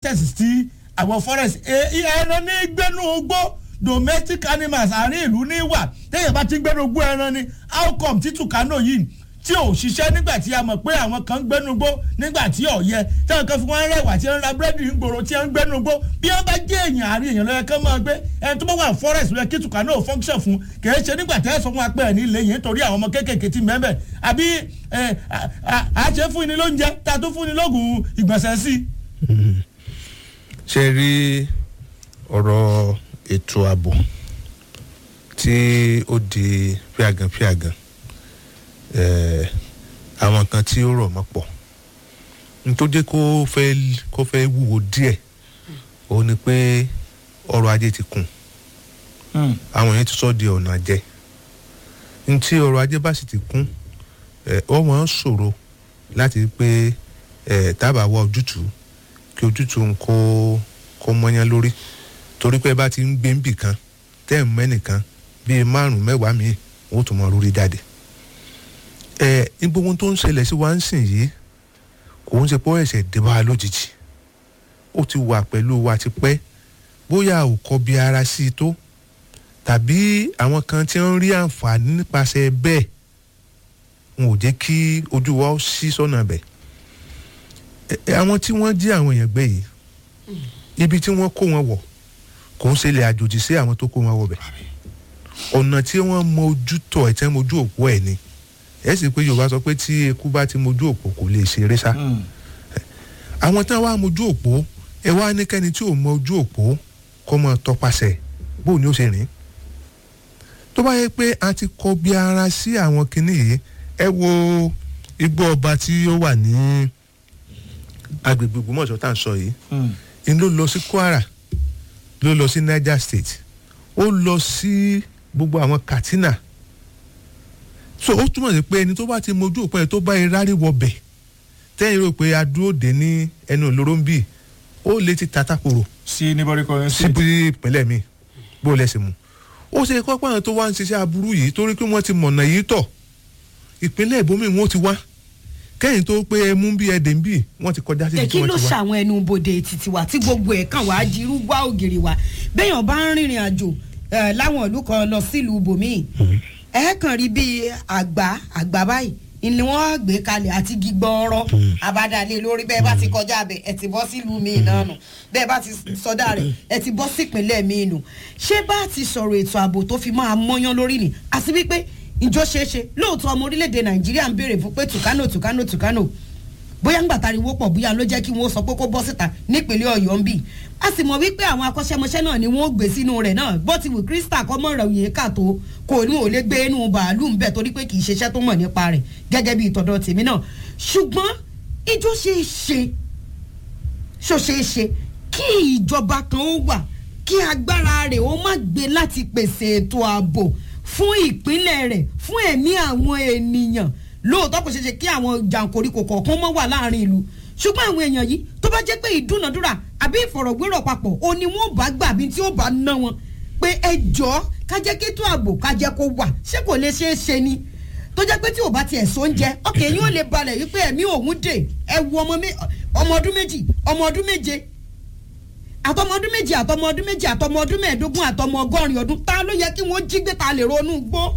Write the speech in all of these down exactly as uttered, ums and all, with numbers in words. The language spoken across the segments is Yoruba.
access sí àwọn forest ẹran ní gbẹ́nu ogbó domestic animals àárín ìlú ní wà téèyàn bá ti gbẹ́nu ogbó ẹran ni how come tí Tucano yìí tí ò ṣiṣẹ́ nígbà tí a mọ̀ pé àwọn kan ń gbẹ́nu gbó nígbà tí ò yẹ tí àwọn kan fi wọ́n rẹwà tí wọ́n ra búrẹ́dì ń gbòòrò tí wọ́n ń gbẹ́nu gbó bí wọ́n bá jẹ́ èèyàn àárín èèyàn lọ́yẹ kán máa gbé ẹni tó bá wà forest lọ́yẹ kí Tucano function fún kì í ṣe nígbà tí ẹ sọ fún wa pé ẹ̀ ní ilé yìí nítorí àwọn ọmọ kéékèèké tí mẹ́mẹ́ àbí àṣẹ fún ni lóúnjẹ tá a tó fún ni lóògùn ìgbọ̀nsẹ̀ sí. ṣe rí ọ̀rọ̀ ètò ààbò tí ó di fíàgàn fíàgàn àwọn kan tí ó rọ̀ mọ́ pọ̀ nítorí kó fẹ́ kó fẹ́ wúwo díẹ̀ ó ní pé ọrọ̀ ajé ti kùn àwọn yẹn ti sọ di ọ̀nà jẹ ntí ọrọ̀ ajé bá sì ti kún ó máa ń ṣòro láti pé tábà wá ojútùú kí ojútùú ń kó kó mọ́yán lórí torí pé bá ti ń gbé ń bì kan tẹ́ ẹ̀ mẹ́nìkan bíi márùn-ún mẹ́wàá míì wọ́n tún máa rúrí jáde ẹ ní gbogbo tó ń ṣẹlẹ̀ sí wa ń sìn yìí kò ń ṣe pé ó ẹ̀ṣẹ̀ dé bá wa lójijì ó ti wà pẹ̀lú wa ti pẹ́ bóyá ò kọ bí ara sí i tó tàbí àwọn kan tí ń rí àǹfààní nípasẹ̀ bẹ́ẹ̀ wọn ò jẹ́ kí ojú wa ó ṣí sọ́nà bẹ̀ àwọn tí wọ́n jí àwọn èèyàn gbé yìí ibi tí wọ́n kó wọn wọ̀ kò ń ṣe ilẹ̀ àjòjì sí àwọn tó kó wọn wọ̀ bẹ̀ ọ̀nà tí wọ́n mọ ojú tọ̀ ẹ̀ tẹ́ mojú òpó ẹ̀ ni ẹ sì pé Yorùbá sọ pé tí eku bá ti mojú òpó kò lè ṣeré sá àwọn tí wọ́n wá mojú òpó ẹ wá níkẹ́ni tí ò mọ ojú òpó kó mọ tọpasẹ̀ bó ni ó ṣe rìn tó bá yẹ pé a ti kọ bí ara sí àwọn kinní yìí ẹ wo igbó ọba tí ó wà ní agbègbè Ògbómọ̀ṣọ́ tá à ń sọ yìí ń ló lọ sí Kwara ló lọ sí Niger State ó lọ sí gbogbo àwọn Katsina so ó túmọ̀ sí pé ẹni tó bá ti mojú òpó ẹ̀ tó bá irárí wọbẹ̀ tẹ́yìn rò pé adúródé ní ẹnu olóró ń bì ó lè ti tatakoro sí níbọ̀rí kan sí bí ìpínlẹ̀ mi bó lẹ́sìn mu ó ṣe kọ́ pàrọ̀ tó wá ń ṣiṣẹ́ aburú yìí torí pé wọ́n ti mọ̀nà yìí tọ̀ ìpínlẹ̀ ìbomi wọn ti wá kẹ́yìn tó pé ẹmú bí ẹdẹ̀ ń bì wọ́n ti kọjá sí ibi tí wọ́n ti wá. kí ló ṣàwọn ẹnu bodè títí wa tí gbogbo ẹ̀ kàn wá dirú wá ògiri wa béèyàn bá ń rìnrìn àjò láwọn ìlú kan lọ sílùú ibòmíì ẹ kàn rí bíi àgbà àgbà báyìí ni wọ́n gbé kalẹ̀ àti gbígbọ́ọ́rọ́ abádàlẹ̀ lórí bẹ́ẹ̀ bá ti kọjá bẹ̀ ẹ ti bọ́ sílùú mi náà nù bẹ́ẹ̀ bá ti sọdá rẹ̀ ẹ ti bọ́ sípínlẹ̀ mi nù ṣé bá ti sọ̀rọ̀ ètò ààbò tó fi máa mọ́yán lórí ni àti wípé ìjọ ṣeéṣe lóòótọ́ ọmọ orílẹ̀-èdè Nàìjíríà ń béèrè fún pé Tucano Tucano Tucano bóyá ńgbà tariwo pọ̀ bóyá ló jẹ́ kí wọ́n sọ pé kó bọ́ síta nípínlẹ̀ Ọ̀yọ́ ń bì a sì mọ̀ wípé àwọn akọ́ṣẹ́mọṣẹ́ náà ni wọ́n gbé sínú rẹ̀ náà bó ti wù Krista kọ́mọ́ rẹ̀ òye kàtó kò ní ò lè gbé inú bàálù ń bẹ̀ torí pé kì í ṣiṣẹ́ tó mọ̀ nípa rẹ̀ gẹ́gẹ́ bí ìtọ́dọ̀ tèmi náà ṣùgbọ́n ìjọ ṣe é ṣe ṣó ṣe é ṣe kí ìjọba kan ó wà kí agbára rẹ̀ ó má gbé láti pèsè ètò ààbò fún ìpínlẹ̀ rẹ̀ fún ẹ̀mí àwọn ènìyàn lóòótọ́ kò ṣe ṣe kí àwọn jàǹkóríkò kọ̀ọ̀kan mọ́ wà láàrin ìlú ṣùgbọ́n àwọn èèyàn yìí tó bá jẹ́ pé ìdúnàdúrà àbí ìfọ̀rọ̀gbérọ̀ papọ̀ ó ní wọ́n bá gbà bí tí ó bá ná wọn pé ẹ jọ̀ọ́ ká jẹ́ kí ètò ààbò ká jẹ́ kó wà ṣé kò lè ṣeé ṣe ni tó jẹ́ pé tí ò bá tiẹ̀ so oúnjẹ ọkẹ́ yín ò lè balẹ̀ wípé ẹ̀mí òun dè ẹ wo ọmọ ọdún méjì ọmọ ọdún méje àtọmọ ọdún méjì àtọmọ ọdún méjì àtọmọ ọdún mẹ́ẹ̀ẹ́dógún àtọmọ ọgọ́rin ọdún ta ló yẹ kí wọ́n jí gbé ta lè ronú gbó.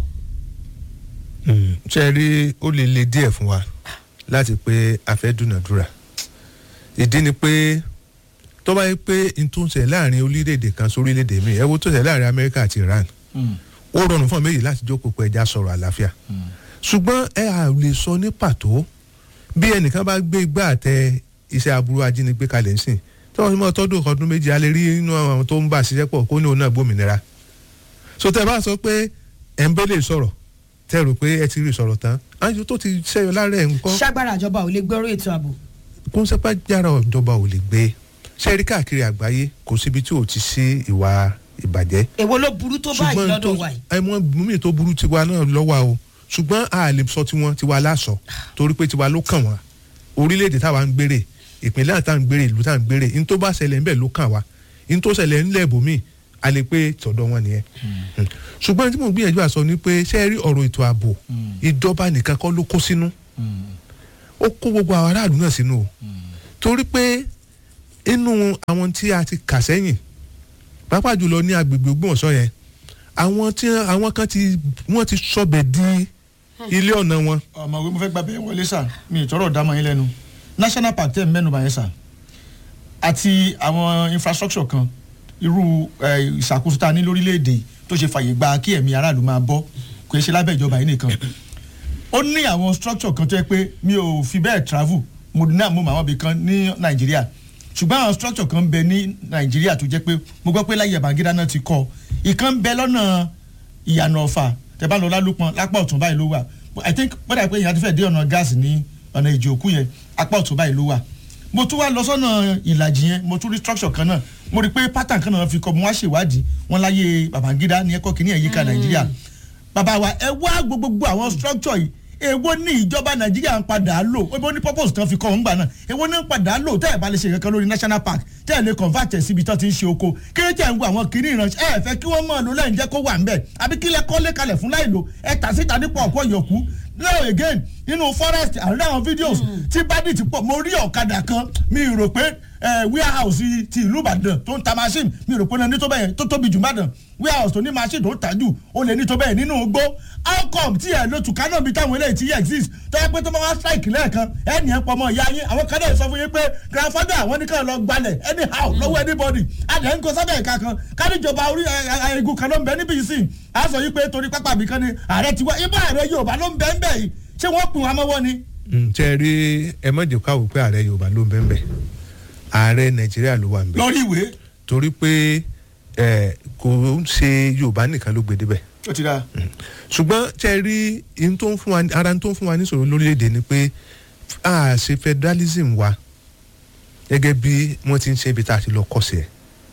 ṣe rí ó lè le díẹ̀ fún wa láti pé a fẹ́ dúnàdúrà ìdí ni pé tó bá yẹ pé n tó ń ṣe láàrin orílẹ̀-èdè kan sí orílẹ̀-èdè míì ẹ wo tó ṣe láàrin Amẹ́ríkà àti Iran ó rọrùn fún méjì láti jókòó pé ẹja sọ̀rọ̀ àlàáfíà ṣùgbọ́n ẹ à lè sọ ní pàtó bí ẹnìkan bá gbé igbá àtẹ iṣẹ́ aburú ajínigbé kalẹ̀ ń sìn tí wọ́n ti mọ̀ tọ́dún ọdún méjì a lè rí inú àwọn tó ń bá ṣiṣẹ́ pọ̀ kó ní òun náà gbòmìnira so tẹ́ bá sọ pé ẹ̀ ń bẹ́lẹ̀ sọ̀rọ̀ tẹ́ rò pé ẹ ti rí sọ̀rọ̀ tán àjò tó ti ṣẹ́yọ lára ẹ̀ nǹkan. ṣágbára ìjọba ò lè gbọ́rọ̀ ètò ààbò. kóńsẹ́pá jára ìjọba ò lè gbé ṣẹ́rí káàkiri àgbáyé kò síbi tí ò ti sí ìwà ìbàjẹ́. èwo ló burú tó báyìí lọ́dọ̀ wa yìí. ẹ̀wọ̀n mímì tó burú tiwa náà lọ́wọ́ o ṣùgbọ́n a lè sọ tiwọn tiwa lásọ torí pé tiwa ló kàn wá orílẹ̀-èdè táwa ń gbére ìpínlẹ̀ tá à ń gbére ìlú tá à ń gbére in tó bá ṣẹlẹ̀ ńbẹ̀ ló kàn wá in tó ṣẹlẹ̀ ńlẹ̀ bòmíì a lè pé tọ̀dọ̀ wọn nìyẹn. ṣùgbọ́n tí mo gbìyànjú àsọ ni pé ṣé ẹ rí ọ̀rọ̀ ètò ààbò ìjọba nìkan kọ́ ló kó sínú ó kó gbogbo àwọn aráàlú náà sínú o torí pé inú àwọn tí a ti kà sẹ́yìn pàápàá jùlọ ní agbègbè Ògbómọ̀ṣọ́ yẹn àwọn tí àwọn kan ti wọ́n ti sọbẹ̀ di ilé ọ̀nà wọn. ọmọwé mo fẹ́ gba bẹ́ẹ̀ wọlé sà mi ìtọ́rọ̀ dámọ̀ yín lẹ́nu national park tẹ̀ mẹ́nu bàyẹn sà àti àwọn infrastructure kan irú ìṣàkóso tá a ní lórílẹ̀‐èdè tó ṣe fàyè gba kí ẹ̀mí aráàlú máa bọ́ kò ṣe lábẹ́ ìjọba yìí nìkan ó ní àwọn structure kan tó yẹ pé mi ò fi bẹ́ẹ̀ travel mo ní àmú àwọn ibì kan ní Nàìjíríà ṣùgbọ́n àwọn structure kan ń bẹ ní Nàìjíríà tó jẹ́ pé mo gbọ́ pé láyé Babangida náà ti kọ́ ìkan ń bẹ lọ́nà ìyànà Ọ̀fà tẹ́ bá lọ Lálùpọ̀n lápá ọ̀tún báyìí ló wà I think bọ́dà pé ìyàtọ̀ fẹ́ dé ọ̀nà gáàsì ní ọ̀nà ìjì òkú yẹn apá ọ̀tún báyìí ló wà mo tún wá lọ sọ́nà ìlàjì yẹn mo tún rí structure kan náà mo rí pé pattern kan náà fi kọ́ mo wá ṣèwádìí wọn láyé Babangida ní ẹ̀kọ́ kìíní ẹ̀yíká Nàìjíríà bàbá wa ẹ wá gbogbo àwọn structure yìí èwo ní ìjọba Nàìjíríà ń padà lò èwo ní purpose kan fi kọ́ ọ̀ngbà náà èwo ní ń padà lò tẹ́ ẹ̀ bá lè ṣe kankan lórí national park tẹ́ ẹ̀ lè convert ẹ̀ síbi tó ti ń ṣe oko kí ló tẹ̀ ń wo àwọn kìíní ìránṣẹ́ ẹ̀ fẹ́ kí wọ́n mọ̀ ló lẹ́yìn jẹ́ kó wà ń bẹ̀ àbí kí lẹ kọ́lé kalẹ̀ fún láì lò ẹ̀ tà síta nípò ọ̀kọ́ ìyọ̀kú now again nínú forest àrídà àwọn videos tí bandit pọ̀ mo rí ọ̀kadà kan mi rò pé warehouse ti ìlú Ìbàdàn tó ń ta machine mi rò pé ní tó bẹ́ẹ̀ tó tóbi jù Ìbàdàn warehouse tó ní machine tó ń tajú ó lè ní tó bẹ́ẹ̀ nínú igbó how come tí ẹ̀ ló tù kánò bí táwọn eléyìí ti exist tó yẹ pé tó máa wá strike lẹ́ẹ̀kan ẹnì ẹ̀ pọ̀ mọ́ ìyá yín àwọn kan náà sọ fún yín pé grandfather àwọn ní kàn lọ gbalẹ̀ anyhow lọ́wọ́ anybody àdé ń kó sábẹ́ ìka kan káníjọba orí egun kan ló ń bẹ níbi yìí sí à sọ yín pé torí pápá mi kan ní ààrẹ ti wá ibà ààrẹ Yorùbá ló ń bẹ ń bẹ yìí ṣé wọ́n pin wọn mọ́wọ́ ni. ṣe rí ẹ má jẹ́ káwọ́ pé ààrẹ Yorùbá ló ń bẹ ń bẹ ààrẹ Nàìjíríà ló wà ń bẹ. lórí ìwé. torí pé kò ń ṣe Yorùbá nìkan ló gbé débẹ̀. ó ti dáa. ṣùgbọ́n ṣe rí ihun tó ń fún wa ara tó ń fún wa níṣòro lórílẹ̀‐èdè ni pé a ṣe federalism wa gẹ́gẹ́ bí wọ́n ti ń ṣe ibi tá a ti lọ kọ́sẹ̀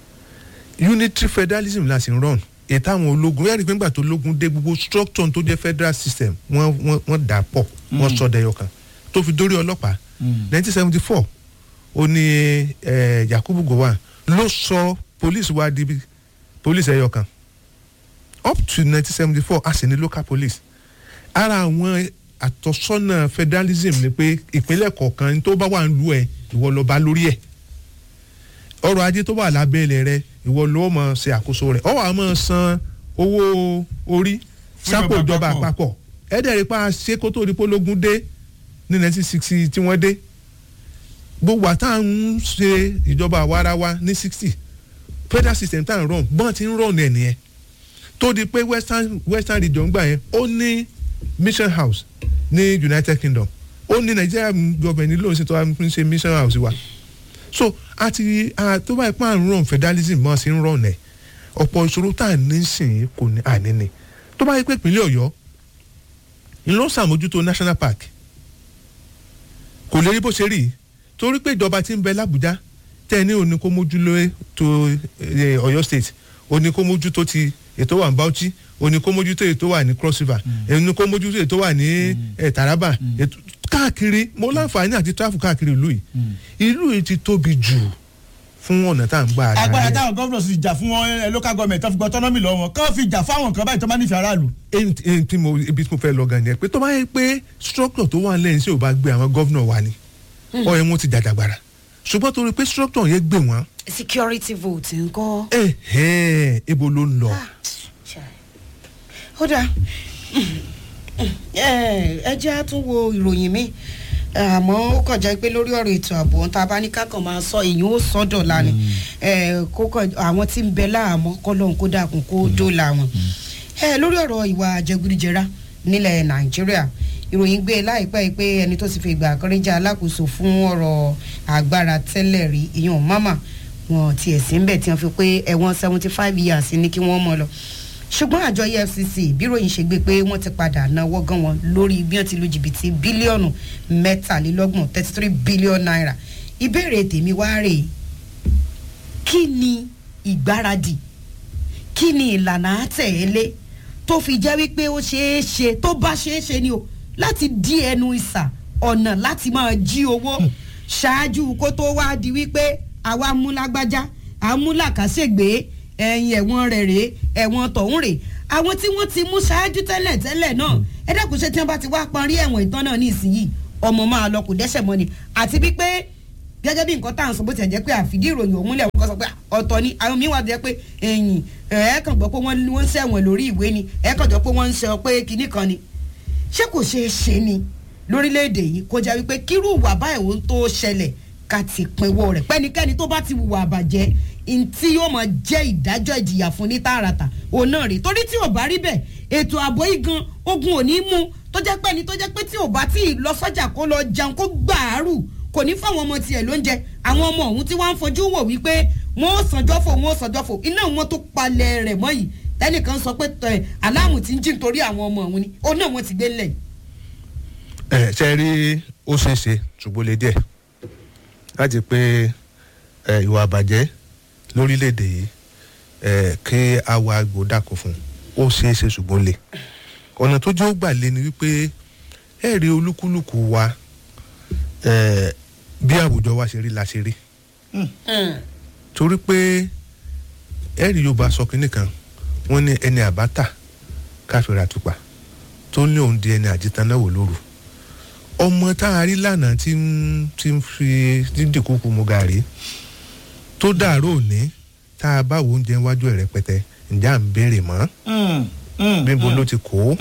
unitary federalism la sì ń run ètò àwọn ológun yẹ́nì pé ńgbà tó ológun dé gbogbo structure tó jẹ́ federal system wọ́n wọ́n wọ́n dà pọ̀ wọ́n sọ dẹyọ kan tó fi dórí ọlọ́pàá nineteen seventy four ó ní Yakubu Gowon ló sọ police wa di police ẹyọ kan up to nineteen seventy four a sì ní local police ara àwọn àtọ́sọ́nà federalism ni pé ìpínlẹ̀ kọ̀ọ̀kan tó bá wà ń lu ẹ̀ ìwọ ló bá lórí ẹ̀ ọrọ̀ ajé tó wà lábẹ́lẹ̀ rẹ ìwọ ló mọ̀ ṣe àkóso rẹ̀ ọ wà mọ̀ san owó orí sápò ìjọba àpapọ̀ ẹ̀ẹ́dẹ̀rẹ̀ pa ṣé kó tó di pológun dé ní nineteen sixty tí wọ́n dé gbogbo àtà ń ṣe ìjọba àwarawa ní sixty federal system tá à ń run bọ́n ti ń run ẹ̀ nìyẹn tó di pé western western region gbà yẹn ó ní mission house ní United Kingdom ó ní Nigeria government nílò sí tó wá ń ṣe mission house wa so àti tó bá ipá ń run federalism mọ́ sí ń run ẹ̀ ọ̀pọ̀ ìṣòro tá à ní sìn kò ní àní ni tó bá yẹ pé ìpínlẹ̀ Ọ̀yọ́ ń lọ sàmójútó national park kò lè rí bó ṣe rí torí pé ìjọba tí ń bẹ l'Àbújá tẹ́ ẹ ní òní kó mójúlò tó Ọ̀yọ́ state òní kó mójútó ti ètò wà ní Bauchi òní kó mójútó ètò wà ní Cross River òní kó mójútó ètò wà ní Taraba káàkiri mo láǹfààní àti tráfù káàkiri ìlú yìí ìlú yìí ti tóbi jù fún ọ̀nà tá à ń gbà àdáyé. agbára táwọn gómìnà sì jà fún wọn local government tó fi gbọ́ autonomy lọ wọn kàn fi jà fáwọn kan báyìí tó máa nífẹ̀ẹ́ aráàlú. èyí tí mo ibi tí mo fẹ́ lọ gan ni ẹ pé tó bá yẹ pé structure tó wà lẹ́yìn sí ò bá gbé àwọn gómìnà wa ni ọ yẹ wọn ti jàjàgbara ṣùgbọ́n torí pé structure yẹn gbé wọn. security vote ńkọ́. ẹ ẹ ibo ló ń lọ. ó dáa ẹ jẹ́ á tún wo ìròyìn mi àmọ́ ó kàn jẹ́ pé lórí ọ̀rọ̀ ètò ààbò ohun tá a bá ní kákan máa sọ èyí ó sọ́dọ̀ lánàá kókò àwọn tí ń bẹ láàmú kọ́lọ́hún kó dàkún kó dóòlà wọn. lórí ọ̀rọ̀ ìwà jẹgúdújẹrá nílẹ̀ Nàìjíríà ìròyìn gbé láìpẹ́ pé ẹni tó ti fi ìgbà àkọ́rẹ́jà alákòóso fún ọ̀rọ̀ agbára tẹ́lẹ̀ rí ìyọ̀n mama wọn tiẹ̀ sí ń bẹ̀ tí wọ́n fi pé ẹ̀wọ̀n seventy five years ní kí wọ́n mọ̀ lọ ṣùgbọ́n àjọ E F C C bíròyìn ṣe gbé pé wọ́n ti padà náwó gan wọn lórí bí wọ́n ti lu jìbìtì bílíọ̀nù mẹ́tàlélọ́gbọ̀n thirty three billion naira ìbéèrè tèmi wá rèé kí ni ìgbáradì kí ni ìlànà àtẹ̀lé tó fi jẹ́ wípé ó ṣeé ṣe tó bá ṣeé ṣe ni o láti dí ẹnu ìsà ọ̀nà láti máa jí owó ṣáájú kó tó wá di wípé àwa mú lágbájá àmúlàkàṣègbè ẹ̀yìn ẹ̀wọ̀n rẹ̀ rèé ẹ̀wọ̀n tọ̀hún rèé àwọn tí wọ́n ti mú ṣáájú tẹ́lẹ̀ tẹ́lẹ̀ náà ẹ dákun ṣe tí wọ́n bá ti wá parí ẹ̀wọ̀n ìtàn náà ní ìsinyìí ọmọ máa lọ kò dẹ́ṣẹ̀ mọ́ ni àti wípé gẹ́gẹ́ bí nǹkan tá à ń sọ bó ti jẹ́ pé àfìdí ìròyìn òun lẹ̀ wọ́n sọ pé ọ̀tọ̀ ni àwọn míì wà jẹ́ pé ẹ̀yìn ẹ̀ kàn gbọ́ pé wọ́n ń ṣẹ̀wọ̀n lórí ìwé ni ẹ̀ kàn jọ pé wọ́n ń ṣe pé kinní kan ni ṣé kò ṣeé ṣe ni lórílẹ̀‐èdè yìí kó jẹ́ wípé kírú ìwà báyìí ó tó ṣẹlẹ̀ ká ti pinwó rẹ̀ pẹ́nikẹ́ni tó bá ti hùwà àbàjẹ́ ntí yóò máa jẹ́ ìdájọ́ ìjìyà fún ní tààràtà òun náà rè torí tí ò bá rí bẹ́ẹ̀ ètò ààbò yìí gan ogun ò ní mú tó jẹ́ pé ni tó jẹ́ pé tí ò bá tí ì lọ sọ́jà kó lọ jẹun kó gbàárù kò ní fáwọn ọmọ tiẹ̀ lóúnjẹ àwọn ọmọ ọ̀hún tí wọ́n ń fojú wò wípé wọ́n ó sànjọ́ fò wọ́n ó sànjọ́ fò iná wọn tó palẹ̀ rẹ̀ mọ́ yìí tẹ́nìkan sọ pé aláàmù ti ń jí nítorí àwọn ọmọ ọ̀hún ni òun náà wọ́n ti gbé lẹ̀. ẹ ṣe rí ó ṣeé ṣe ṣùgbọ́n lè díẹ̀ láti pé ìwà àbàjẹ́ lórílẹ̀‐èdè yìí kí àwa àgbò dàkún fún ó ṣeé ṣe ṣùgbọ́n lè ọ̀nà tó jẹ́ ó gbà lé ni wípé ẹ̀rí olúkúlùkù wa bí àwùjọ wa ṣe rí la ṣe rí torí pé ẹ̀rí Yorùbá sọ kínní kan wọ́n ní ẹni àbáta káfíńrà tùpà tó ní òun di ẹni àjẹtanáwò lóru ọmọ tá a rí lánàá tí ń tí ń fi dídìkúkú mu gàrí tó dàrú òní tá a bá wo oúnjẹ iwájú ẹ̀ rẹpẹtẹ ǹjẹ́ à ń béèrè mọ́ bíbo ló ti kó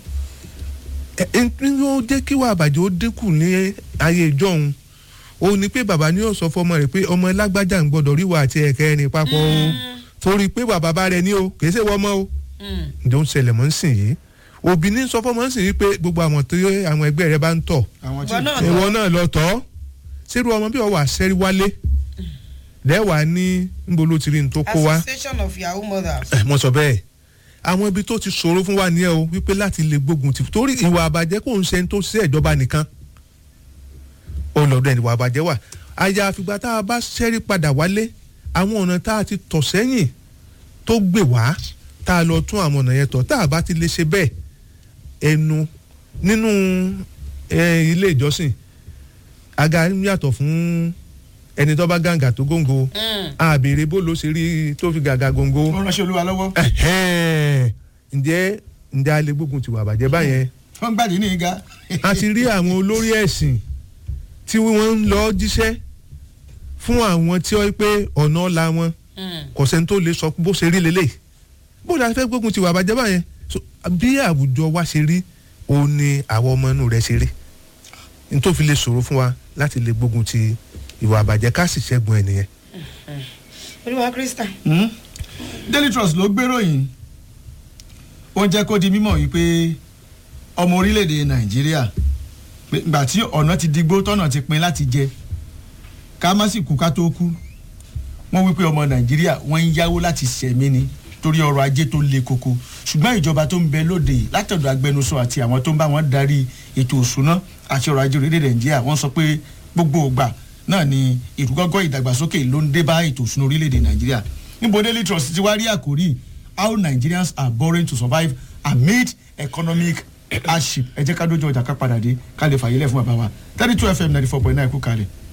ó jẹ́ kí wàá bàjẹ́ ó dínkù ní ayé ìjọ́un ó ní pé bàbá ni yóò sọ fọmọ rẹ̀ pé ọmọ lágbájá ń gbọ́dọ̀ ríwà àti ẹ̀kẹ́ ẹni papọ̀ o torí pé bàbá bá rẹ ní o kì í ṣe wọ́n mọ́ o ǹjẹ́ ó ń ṣẹlẹ̀ mọ́ ń sìn yìí òbí ní sọ fọmọ ń sìn yìí pé gbogbo àwọn tó àwọn ẹgbẹ́ rẹ bá ń tọ̀ ìwọ náà lọ tọ́ sírú ọmọ bí wọ́n wà sẹ́rí wálé lẹ́wàá ní níbo ló ti rí ní tó kó wa. Association of Yahoo Mothers. ẹ mo sọ bẹ́ẹ̀ àwọn ibi tó ti ṣòro fún wa nìyẹn o wípé láti lè gbógun ti torí ìwà àbàjẹ́ kò ń ṣe tó ṣe ìjọba nìkan olọ́dọ̀ ẹni ìwà àbàjẹ́ wà àyà àfìgbà tá a bá ṣẹ́rí padà wálé àwọn ọ̀nà tá a ti tọ̀ sẹ́yìn tó gbè wá tá a lọ tún àwọn ọ̀nà yẹn tọ̀ tá a bá ti lè ṣe bẹ́ẹ̀ ẹnu nínú ilé ìjọsìn àga yàtọ̀ fún ẹni tó bá gàǹgà tó góńgó àbèrè bó ló ṣe rí tó fi gàgà góńgó. ó ránṣẹ́ Olúwa lọ́wọ́. ǹjẹ́ ǹjẹ́ a lè gbógun ti wà bàjẹ́ báyẹn. wọ́n gbàdí ní ìga. a ti rí àwọn olórí ẹ̀sìn tí wọ́n ń lọ jíṣẹ́ fún àwọn tí wọ́n pé ọ̀nà ọ̀la wọn kò sẹ́ni tó lè sọ bó ṣe rí lélẹ̀ bó la fẹ́ gbógun ti wà bàjẹ́ báyẹn bí àwùjọ wa ṣe rí òun ni àwọn ọmọ inú rẹ̀ ṣe rí n tó fi lè ṣòro fún wa láti lè gbógun ti ìwà àbàjẹ́ ká sì ṣẹ́gun ẹ̀ nìyẹn. Olúwa Krista. Daily Trust ló gbéròyìn ó ń jẹ́ kó di mímọ̀ wípé ọmọ orílẹ̀-èdè Nàìjíríà gbà tí ọ̀nà ti digbó tọ́nà ti pin láti jẹ ká má sì kú ká tó kú wọ́n wípé ọmọ Nàìjíríà wọ́n ń yáwó láti ṣẹ̀mí ni torí ọrọ̀ ajé tó le koko ṣùgbọ́n ìjọba tó ń bẹ lóde látọ̀dọ̀ agbẹnusọ àti àwọn tó ń bá wọn darí ètò òṣùná àti ọrọ̀ ajé orílẹ̀-èdè Nàìjíríà wọ́n sọ pé gbogbo ògbà náà ni ìrúgọ́gọ́ ìdàgbàsókè ló ń dé bá ètò òṣùná orílẹ̀-èdè Nàìjíríà níbo Daily Trust ti wá rí àkórí how Nigerians are borrowing to survive amid economic hardship ẹ jẹ́ ká dójú ọjà ká padà dé ká lè fàyè lẹ̀ fún bàbá wa thirty two F M ninety four point nine kú kalẹ̀.